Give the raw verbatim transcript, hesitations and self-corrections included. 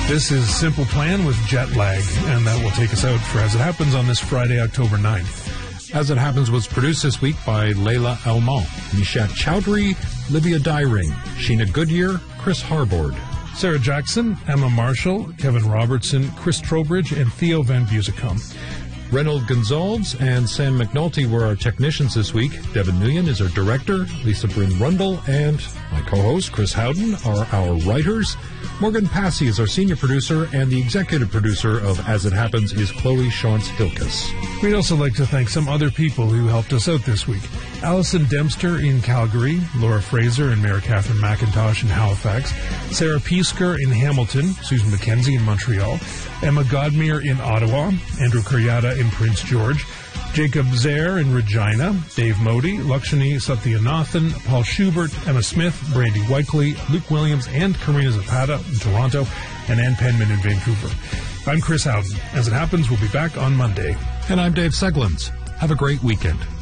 This is Simple Plan with Jet Lag, and that will take us out for As It Happens on this Friday, October ninth. As It Happens was produced this week by Layla Almond, Nishat Chowdhury, Livia Dyring, Sheena Goodyear, Chris Harbord, Sarah Jackson, Emma Marshall, Kevin Robertson, Chris Trowbridge, and Theo Van Busicom. Reynold Gonzalez and Sam McNulty were our technicians this week. Devin Nguyen is our director. Lisa Bryn Rundle and my co-host, Chris Howden, are our writers. Morgan Passy is our senior producer, and the executive producer of As It Happens is Chloe Shantz-Hilkes. We'd also like to thank some other people who helped us out this week. Allison Dempster in Calgary, Laura Fraser and Mary Catherine McIntosh in Halifax, Sarah Piesker in Hamilton, Susan McKenzie in Montreal, Emma Godmere in Ottawa, Andrew Kuryata in Prince George, Jacob Zaire in Regina, Dave Modi, Lakshmi Satyanathan, Paul Schubert, Emma Smith, Brandy Whiteley, Luke Williams, and Karina Zapata in Toronto, and Ann Penman in Vancouver. I'm Chris Howden. As It Happens, we'll be back on Monday. And I'm Dave Seglins. Have a great weekend.